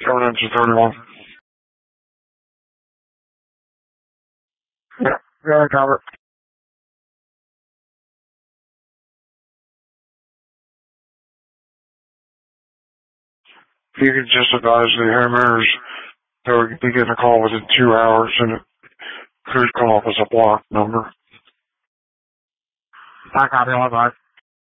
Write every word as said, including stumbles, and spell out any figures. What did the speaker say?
Coming in to thirty-one. Yeah, yeah, I got it. You can just advise the homeowners that we be getting a call within two hours and it could come up as a block number. I got it, all right.